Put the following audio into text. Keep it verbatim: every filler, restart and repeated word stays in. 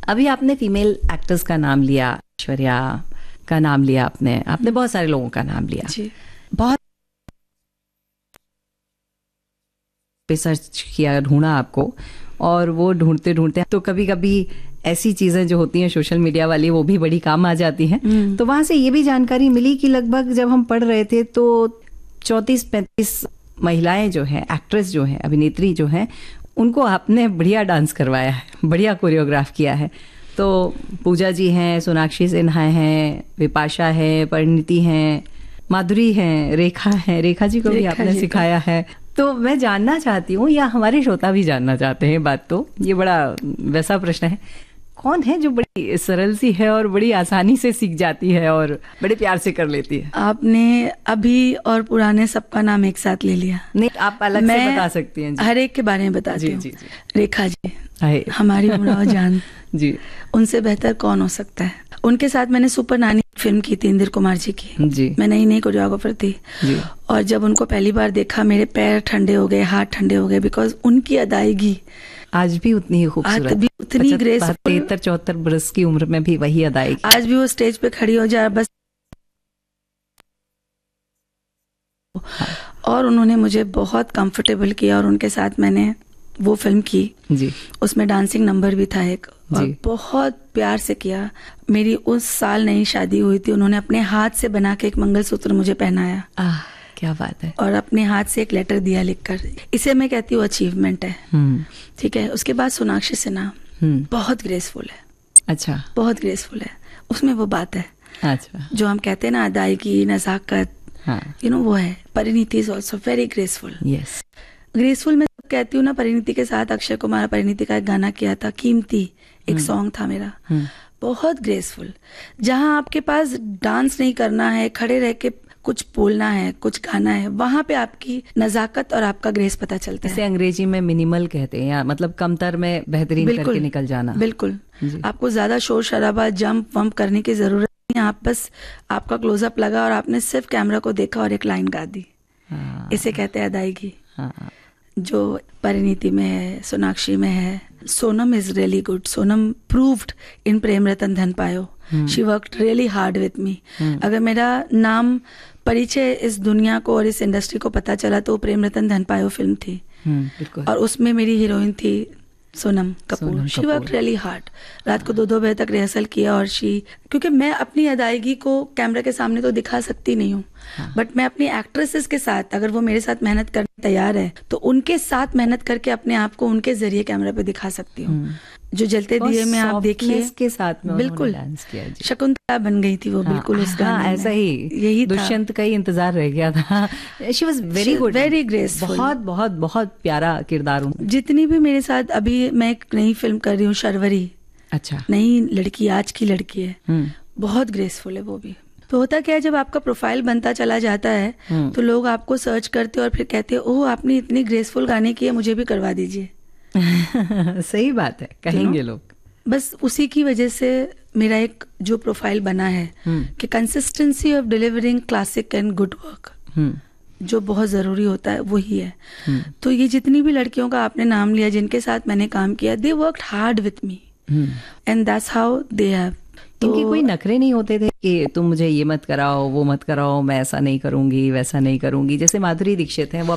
अभी आपने female actors का नाम लिया, ऐश्वर्या का नाम लिया, आपने आपने बहुत सारे लोगों का नाम लिया जी। बहुत पे सर्च किया, ढूंढा आपको, और वो ढूंढते ढूंढते तो कभी कभी ऐसी चीजें जो होती हैं सोशल मीडिया वाली वो भी बड़ी काम आ जाती हैं। तो वहां से ये भी जानकारी मिली कि लगभग जब हम पढ़ रहे थे तो चौंतीस पैंतीस महिलाएं जो हैं, एक्ट्रेस जो हैं, अभिनेत्री जो हैं, उनको आपने बढ़िया डांस करवाया है, बढ़िया कोरियोग्राफ किया है। तो पूजा जी हैं, सोनाक्षी सिन्हा हैं, विपाशा है, परिणीति हैं, माधुरी हैं, रेखा है, रेखा जी को भी आपने सिखाया है। तो मैं जानना चाहती हूँ, या हमारे श्रोता भी जानना चाहते हैं, बात तो ये बड़ा वैसा प्रश्न है, कौन है जो बड़ी सरल सी है और बड़ी आसानी से सीख जाती है और बड़े प्यार से कर लेती है? आपने अभी और पुराने सबका नाम एक साथ ले लिया। नहीं, आप अलग से बता सकती हैं। हर एक के बारे में बताती हूँ। रेखा जी, हमारी उमराव जान जी, उनसे बेहतर कौन हो सकता है। उनके साथ मैंने सुपर नानी फिल्म की थी, इंदिर कुमार जी की जी। मैं नई नई कोरियोग्राफर थी जी। और जब उनको पहली बार देखा मेरे पैर ठंडे हो गए, हाथ ठंडे हो गए, बिकॉज उनकी अदायगी आज भी उतनी ही खूबसूरत, भी उतनी ग्रेसफुल। तिहत्तर चौहत्तर बरस की उम्र में भी वही अदायगी, आज भी वो स्टेज पे खड़ी हो जाए बस। और उन्होंने मुझे बहुत कंफर्टेबल किया और उनके साथ मैंने वो फिल्म की जी। उसमें डांसिंग नंबर भी था एक, और बहुत प्यार से किया। मेरी उस साल नई शादी हुई थी, उन्होंने अपने हाथ से बना के एक मंगलसूत्र मुझे पहनाया। आह, क्या बात है। और अपने हाथ से एक लेटर दिया लिखकर। इसे मैं कहती हूँ अचीवमेंट है। ठीक है। उसके बाद सोनाक्षी सिन्हा बहुत ग्रेसफुल है। अच्छा। बहुत ग्रेसफुल है, उसमें वो बात है। अच्छा। जो हम कहते हैं ना, अदायगी, नजाकत, यू नो, वो है। Parineeti is also very graceful. Yes. Graceful मैं कहती हूँ ना, परिणीति के साथ अक्षय कुमार परिणीति का एक गाना किया था, कीमती एक सॉन्ग था मेरा, बहुत ग्रेसफुल। जहां आपके पास डांस नहीं करना है, खड़े रह के कुछ बोलना है, कुछ गाना है, वहां पे आपकी नजाकत और आपका ग्रेस पता चलता है। इसे अंग्रेजी में मिनिमल कहते हैं, या मतलब कमतर में बेहतरीन करके निकल जाना। बिल्कुल। आपको ज्यादा शोर शराबा, जंप वंप करने की जरूरत नहीं। आप बस, आपका क्लोजअप लगा और आपने सिर्फ कैमरा को देखा और एक लाइन गा दी। इसे कहते हैं अदायगी। जो परिणीति में है, सोनाक्षी में है। Sonam is really good. Sonam proved इन प्रेम रतन धन पायो। She worked really hard with me. अगर मेरा नाम, परिचय इस दुनिया को और इस इंडस्ट्री को पता चला तो प्रेम रतन धन पायो फिल्म थी, और उसमें मेरी हीरोइन थी Sonam Kapoor. She worked really hard. रात को दो दो बजे तक रिहर्सल किया। और शी, क्योंकि मैं अपनी अदायगी को कैमरा के सामने तो दिखा सकती नहीं हूँ, बट मैं अपनी एक्ट्रेसेस के साथ, अगर वो मेरे साथ मेहनत करने तैयार है तो उनके साथ मेहनत करके अपने आप को उनके जरिए कैमरा पे दिखा सकती हूँ। जो जलते दिए में आप देखिए के साथ में बिल्कुल डांस किया। शकुंतला बन गई थी वो। हाँ, बिल्कुल उस गाने हाँ, ऐसा ही यही दुष्यंत का ही इंतजार रह गया था। She was very good, very graceful. बहुत बहुत बहुत प्यारा किरदार। जितनी भी मेरे साथ, अभी मैं एक नई फिल्म कर रही हूँ, शर्वरी। अच्छा। नई लड़की, आज की लड़की है, बहुत ग्रेसफुल है वो भी। तो होता क्या है, जब आपका प्रोफाइल बनता चला जाता है तो लोग आपको सर्च करते और फिर कहते हैं, ओह आपने इतनी ग्रेसफुल गाने की है, मुझे भी करवा दीजिए। सही बात है, कहेंगे लोग। बस उसी की वजह से मेरा एक जो प्रोफाइल बना है कि consistency of delivering classic and good work, जो बहुत जरूरी होता है, वही है। तो ये जितनी भी लड़कियों का आपने नाम लिया जिनके साथ मैंने काम किया, they worked hard with me and that's how they have. इनके कोई नखरे नहीं होते थे कि तुम मुझे ये मत कराओ, वो मत कराओ, मैं ऐसा नहीं करूंगी, वैसा नहीं करूंगी। जैसे माधुरी दीक्षित है, वो